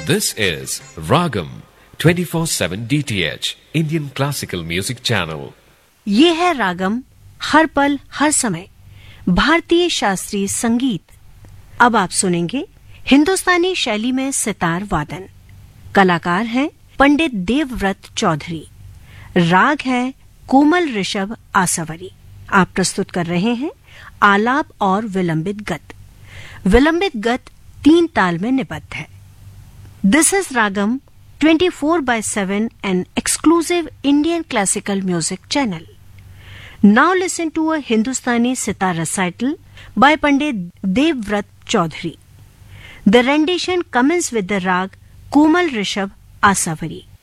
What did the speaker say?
This is Ragam 24/7 DTH Indian Classical Music Channel. ये है रागम, हर पल हर समय भारतीय शास्त्रीय संगीत। अब आप सुनेंगे हिंदुस्तानी शैली में सितार वादन। कलाकार हैं पंडित देवव्रत चौधरी। राग है कोमल ऋषभ आसावरी। आप प्रस्तुत कर रहे हैं आलाप और विलंबित गत। विलंबित गत 3 ताल में निबद्ध है। This is Ragam 24/7, an exclusive Indian classical music channel. Now listen to a Hindustani sitar recital by Pandit Devvrat Chaudhary. The rendition commences with the rag Komal Rishabh Asavari.